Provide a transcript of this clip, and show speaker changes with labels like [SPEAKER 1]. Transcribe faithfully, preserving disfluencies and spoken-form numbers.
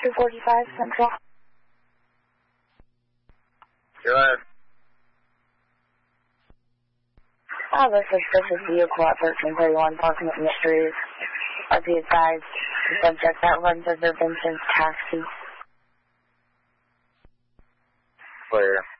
[SPEAKER 1] two forty-five Central.
[SPEAKER 2] Go ahead.
[SPEAKER 1] Oh, this is suspicious vehicle at thirteen thirty-one Parking at Mysteries. R P advised the subject that runs as their Vincent's taxi.
[SPEAKER 2] Clear.